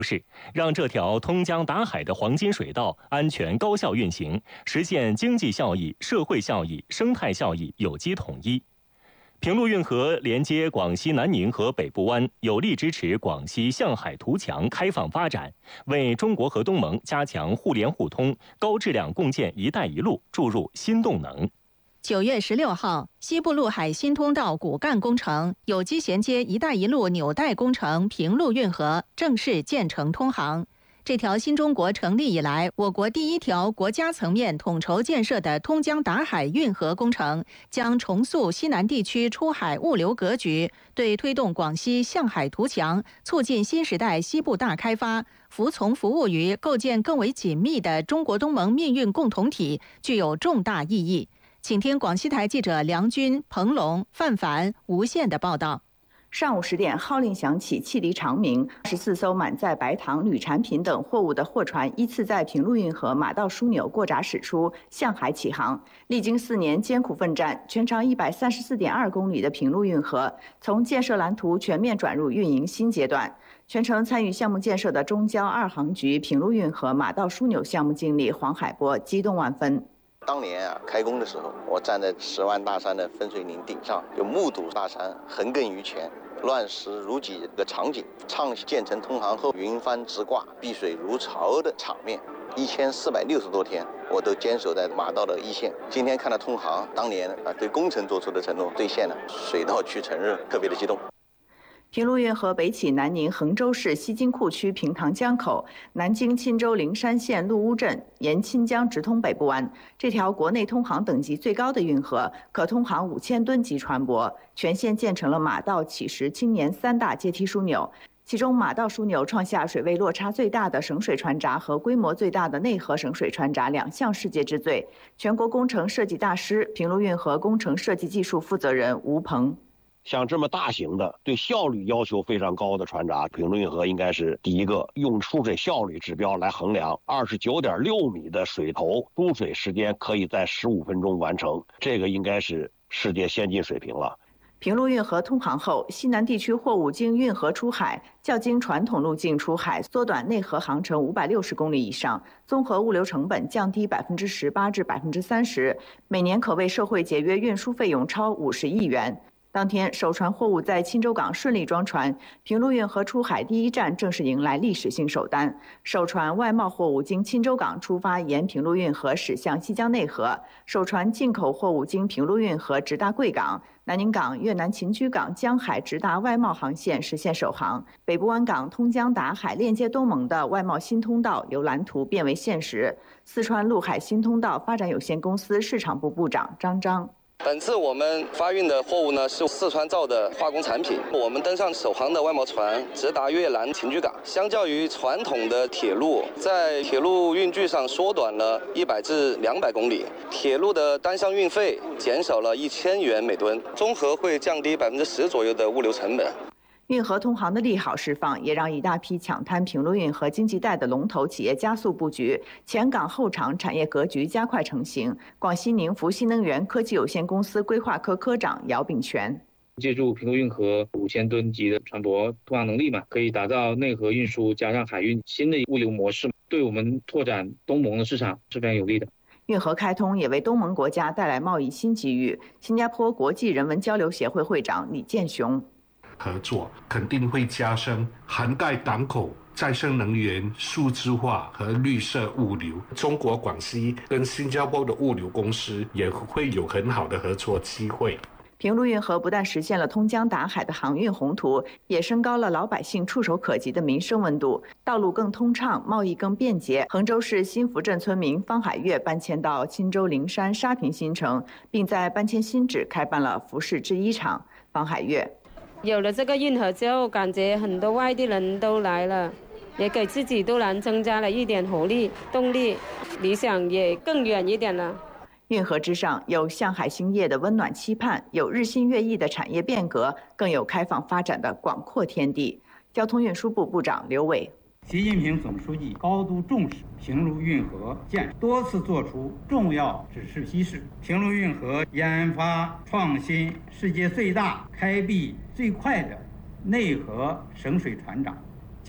是让这条通江达海的黄金水道安全高效运行，实现经济效益、社会效益、生态效益有机统一。平陆运河连接广西南宁和北部湾，有力支持广西向海图强开放发展，为中国和东盟加强互联互通、高质量共建“一带一路”注入新动能。 9月16号，西部陆海新通道骨干工程有机衔接“一带一路”纽带工程平陆运河正式建成通航。这条新中国成立以来，我国第一条国家层面统筹建设的通江达海运河工程，将重塑西南地区出海物流格局，对推动广西向海图强、促进新时代西部大开发、服从服务于构建更为紧密的中国东盟命运共同体具有重大意义。请听广西台记者梁军、彭龙、范凡、吴宪的报道。 上午10点，号令响起，汽笛长鸣，14艘满载白糖、铝产品等货物的货船依次在平陆运河马道枢纽过闸驶出，向海起航。历经4年艰苦奋战，全长134.2公里的平陆运河从建设蓝图全面转入运营新阶段。全程参与项目建设的中交2航局平陆运河马道枢纽项目经理黄海波激动万分。 当年开工的时候，我站在10万大山的分水岭顶上，就目睹大山横亘于前，乱石如挤的场景，畅建成通航后云帆直挂、碧水如潮的场面。1460多天，我都坚守在马道的一线。今天看到通航，当年对工程做出的承诺兑现了，水到渠成日，特别的激动。 平陆运河北起南宁衡州市西津库区平塘江口，南京钦州灵山县陆乌镇，沿钦江直通北部湾。这条国内通航等级最高的运河，可通航5000吨级船舶，全线建成了马道、起石、青年3大阶梯枢纽。其中，马道枢纽创下水位落差最大的省水船闸和规模最大的内河省水船闸2项世界之最。全国工程设计大师、平陆运河工程设计技术负责人吴鹏。 像这么大型的、对效率要求非常高的船闸，平陆运河应该是第一个。用输水效率指标来衡量，29.6米的水头输水时间可以在15分钟完成，这个应该是世界先进水平了。 平陆运河通航后，西南地区货物经运河出海，较经传统路径出海缩短内河航程560公里以上，综合物流成本降低18%至30%，每年可为社会节约运输费用超50亿元。当天，首船货物在钦州港顺利装船，平陆运河出海第一站正式迎来历史性首单。首船外贸货物经钦州港出发，沿平陆运河驶向西江内河；首船进口货物经平陆运河直达贵港、南宁港、越南秦居港、江海直达外贸航线实现首航。北部湾港通江达海链接东盟的外贸新通道由蓝图变为现实。四川陆海新通道发展有限公司市场部部长张章。 本次我们发运的货物呢是四川造的化工产品。我们登上首航的外贸船，直达越南秦居港。相较于传统的铁路，在铁路运距上缩短了100至200公里，铁路的单向运费减少了1000元每吨，综合会降低10%左右的物流成本。 运河通航的利好释放，也让一大批抢滩平陆运河经济带的龙头企业加速布局，前港后厂产业格局加快成型。广西宁福新能源科技有限公司规划科科长姚炳全。 借助平陆运河5000吨级的船舶通航能力嘛，可以打造内河运输加上海运新的物流模式，对我们拓展东盟的市场是非常有利的。 运河开通也为东盟国家带来贸易新机遇。新加坡国际人文交流协会会长李建雄。 合作肯定会加深，涵盖港口、再生能源、数字化和绿色物流。中国广西跟新加坡的物流公司也会有很好的合作机会。 平陆运河不但实现了通江达海的航运宏图，也升高了老百姓触手可及的民生温度，道路更通畅，贸易更便捷。衡州市新福镇村民方海月搬迁到钦州灵山沙坪新城，并在搬迁新址开办了服饰制衣厂。方海月。 有了这个运河之后，感觉很多外地人都来了，也给自己都能增加了一点活力、动力，理想也更远一点了。 运河之上有向海兴业的温暖期盼，有日新月异的产业变革，更有开放发展的广阔天地。交通运输部部长刘伟。 习近平总书记高度重视平陆运河建设，多次作出重要指示批示。平陆运河研发创新世界最大、开辟最快的内河省水船闸，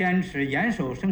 坚持严守生